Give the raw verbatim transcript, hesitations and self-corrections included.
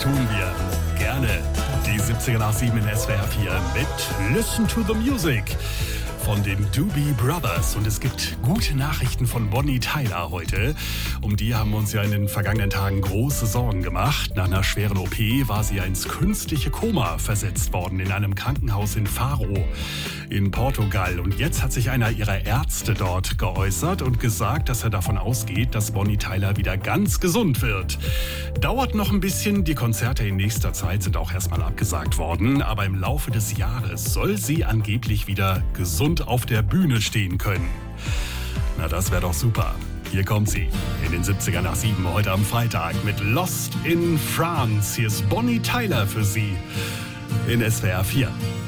tun wir. Gerne. Die siebziger nach sieben in S W R vier mit Listen to the Music von den Doobie Brothers. Und es gibt gute Nachrichten von Bonnie Tyler heute. Um die haben wir uns ja in den vergangenen Tagen große Sorgen gemacht. Nach einer schweren O P war sie ja ins künstliche Koma versetzt worden in einem Krankenhaus in Faro in Portugal. Und jetzt hat sich einer ihrer Ärzte dort geäußert und gesagt, dass er davon ausgeht, dass Bonnie Tyler wieder ganz gesund wird. Dauert noch ein bisschen. Die Konzerte in nächster Zeit sind auch erstmal abgesagt worden. Aber im Laufe des Jahres soll sie angeblich wieder gesund auf der Bühne stehen können. Na, das wäre doch super. Hier kommt sie in den siebziger nach sieben heute am Freitag mit Lost in France. Hier ist Bonnie Tyler für Sie in S W R vier.